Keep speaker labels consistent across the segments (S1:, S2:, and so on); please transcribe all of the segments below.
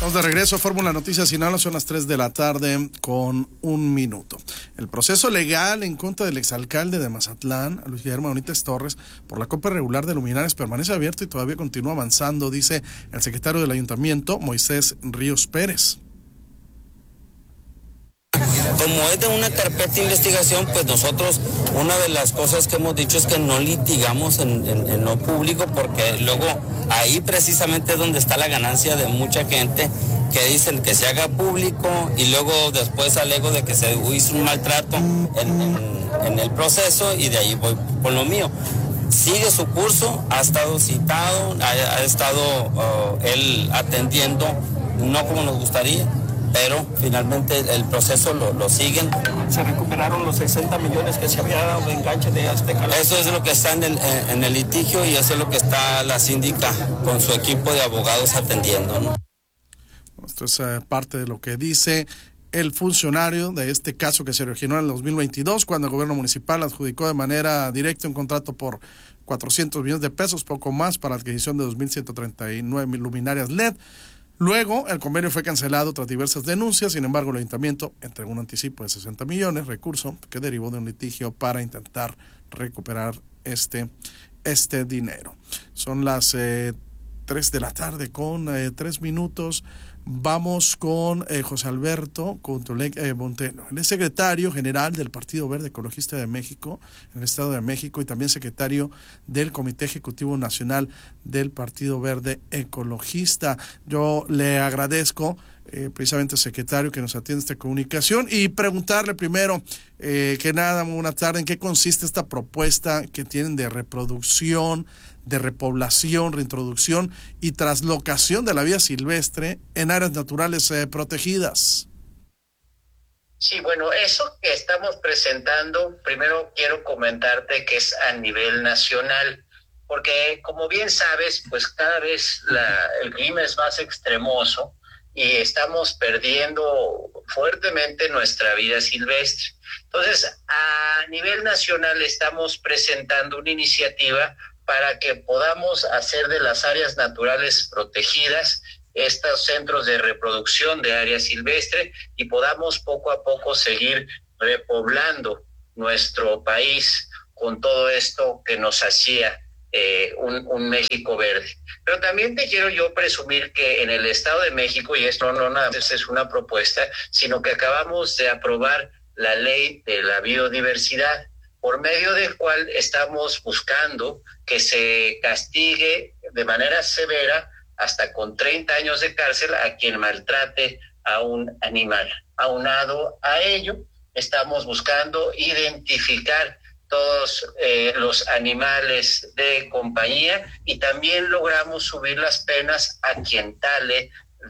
S1: Estamos de regreso a Fórmula Noticias Sinaloa, son las 3 de la tarde con 1 minuto. El proceso legal en contra del exalcalde de Mazatlán, Luis Guillermo Benítez Torres, por la compra irregular de luminarias permanece abierto y todavía continúa avanzando, dice el secretario del Ayuntamiento, Moisés Ríos Pérez.
S2: Como es de una carpeta de investigación, pues nosotros, una de las cosas que hemos dicho es que no litigamos en lo público, porque luego ahí precisamente es donde está la ganancia de mucha gente que dicen que se haga público y luego después alego de que se hizo un maltrato en el proceso y de ahí voy con lo mío. Sigue su curso, ha estado citado, ha estado él atendiendo, no como nos gustaría, pero finalmente el proceso lo siguen.
S3: Se recuperaron los 60 millones que se había dado de enganche de Azteca.
S2: Eso es lo que está en el litigio y eso es lo que está la síndica con su equipo de abogados atendiendo, ¿no?
S1: Esto es parte de lo que dice el funcionario de este caso que se originó en el 2022, cuando el gobierno municipal adjudicó de manera directa un contrato por 400 millones de pesos, poco más, para la adquisición de 2.139 luminarias LED. Luego, el convenio fue cancelado tras diversas denuncias. Sin embargo, el ayuntamiento entregó un anticipo de 60 millones, recurso que derivó de un litigio para intentar recuperar este dinero. Son las 3 de la tarde con 3 minutos. Vamos con José Alberto Monteno. Él es secretario general del Partido Verde Ecologista de México, en el Estado de México, y también secretario del Comité Ejecutivo Nacional del Partido Verde Ecologista. Yo le agradezco precisamente, secretario, que nos atiende esta comunicación y preguntarle primero que nada, muy buena tarde, ¿en qué consiste esta propuesta que tienen de reproducción, de repoblación, reintroducción y traslocación de la vida silvestre en áreas naturales protegidas?
S4: Sí, bueno, eso que estamos presentando, primero quiero comentarte que es a nivel nacional, porque como bien sabes, pues cada vez el clima es más extremoso y estamos perdiendo fuertemente nuestra vida silvestre. Entonces, a nivel nacional estamos presentando una iniciativa para que podamos hacer de las áreas naturales protegidas estos centros de reproducción de área silvestre y podamos poco a poco seguir repoblando nuestro país con todo esto que nos hacía un México verde. Pero también te quiero yo presumir que en el Estado de México, y esto no nada más es una propuesta, sino que acabamos de aprobar la ley de la biodiversidad, por medio del cual estamos buscando que se castigue de manera severa hasta con 30 años de cárcel a quien maltrate a un animal. Aunado a ello, estamos buscando identificar todos los animales de compañía y también logramos subir las penas a quien tale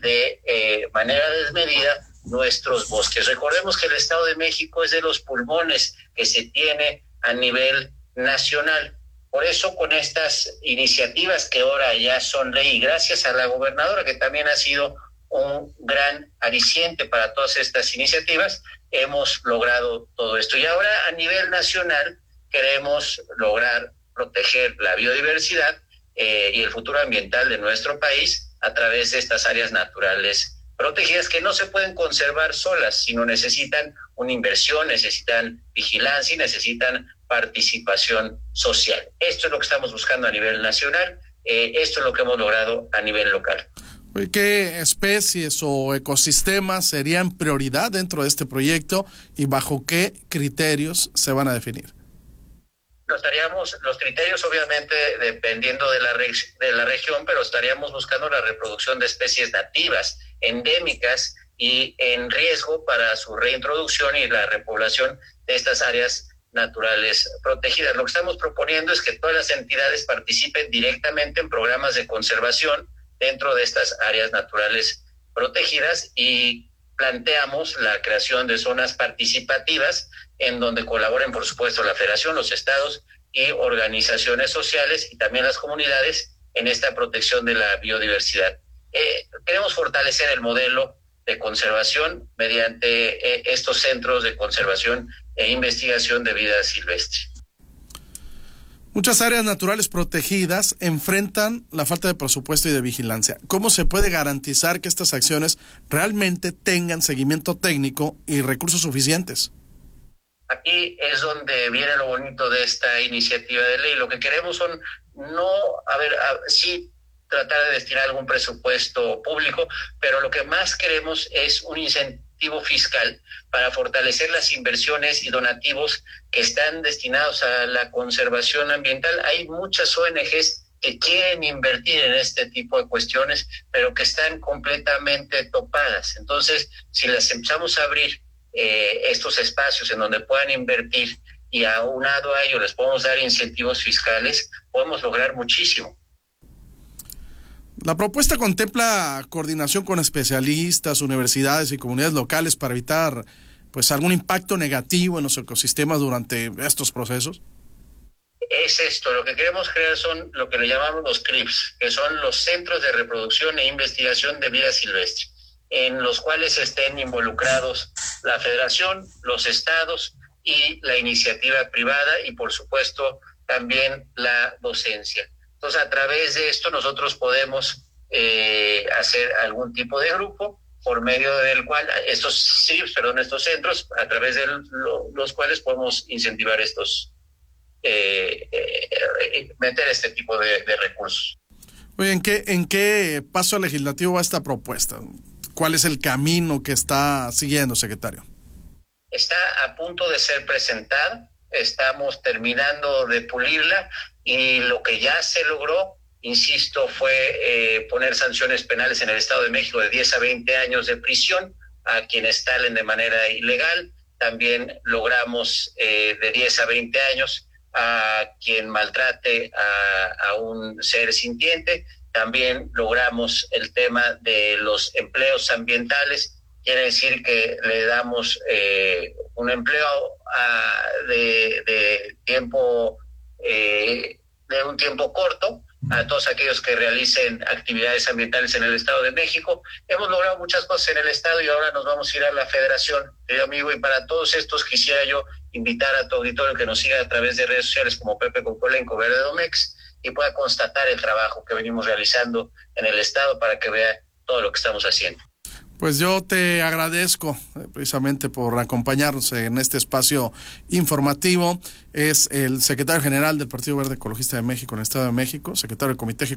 S4: de manera desmedida nuestros bosques. Recordemos que el Estado de México es de los pulmones que se tiene a nivel nacional. Por eso, con estas iniciativas que ahora ya son ley, y gracias a la gobernadora, que también ha sido un gran aliciente para todas estas iniciativas, hemos logrado todo esto. Y ahora, a nivel nacional, queremos lograr proteger la biodiversidad y el futuro ambiental de nuestro país a través de estas áreas naturales protegidas que no se pueden conservar solas, sino necesitan una inversión, necesitan vigilancia y necesitan participación social. Esto es lo que estamos buscando a nivel nacional, esto es lo que hemos logrado a nivel local.
S1: ¿Qué especies o ecosistemas serían prioridad dentro de este proyecto y bajo qué criterios se van a definir?
S4: Los criterios obviamente dependiendo de la región, pero estaríamos buscando la reproducción de especies nativas, endémicas y en riesgo para su reintroducción y la repoblación de estas áreas naturales protegidas. Lo que estamos proponiendo es que todas las entidades participen directamente en programas de conservación dentro de estas áreas naturales protegidas y planteamos la creación de zonas participativas en donde colaboren, por supuesto, la Federación, los estados y organizaciones sociales y también las comunidades en esta protección de la biodiversidad. Queremos fortalecer el modelo de conservación mediante estos centros de conservación e investigación de vida silvestre.
S1: Muchas áreas naturales protegidas enfrentan la falta de presupuesto y de vigilancia. ¿Cómo se puede garantizar que estas acciones realmente tengan seguimiento técnico y recursos suficientes?
S4: Aquí es donde viene lo bonito de esta iniciativa de ley. Lo que queremos son sí tratar de destinar algún presupuesto público, pero lo que más queremos es un incentivo fiscal para fortalecer las inversiones y donativos que están destinados a la conservación ambiental. Hay muchas ONGs que quieren invertir en este tipo de cuestiones, pero que están completamente topadas. Entonces, si las empezamos a abrir estos espacios en donde puedan invertir y aunado a ello les podemos dar incentivos fiscales, podemos lograr muchísimo.
S1: La propuesta contempla coordinación con especialistas, universidades y comunidades locales para evitar algún impacto negativo en los ecosistemas durante estos procesos.
S4: Es esto, lo que queremos crear son lo que le llamamos los CRIPS, que son los Centros de Reproducción e Investigación de Vida Silvestre, en los cuales estén involucrados la Federación, los estados y la iniciativa privada y, por supuesto, también la docencia. Entonces, a través de esto nosotros podemos hacer algún tipo de grupo por medio del cual estos centros, a través de los cuales podemos incentivar meter este tipo de recursos.
S1: Oye, ¿en qué paso legislativo va esta propuesta? ¿Cuál es el camino que está siguiendo, secretario?
S4: Está a punto de ser presentada, estamos terminando de pulirla y lo que ya se logró, insisto, fue poner sanciones penales en el Estado de México de 10 a 20 años de prisión a quienes salen de manera ilegal. También logramos de 10 a 20 años a quien maltrate a un ser sintiente. También logramos el tema de los empleos ambientales, quiere decir que le damos un empleo de un tiempo corto a todos aquellos que realicen actividades ambientales en el Estado de México. Hemos logrado muchas cosas en el Estado y ahora nos vamos a ir a la Federación, querido amigo, y para todos estos quisiera yo invitar a tu auditorio que nos siga a través de redes sociales como Pepe Cocolenco Verde Domex y pueda constatar el trabajo que venimos realizando en el Estado para que vea todo lo que estamos haciendo.
S1: Pues yo te agradezco precisamente por acompañarnos en este espacio informativo. Es el secretario general del Partido Verde Ecologista de México en el Estado de México, secretario del Comité Ejecutivo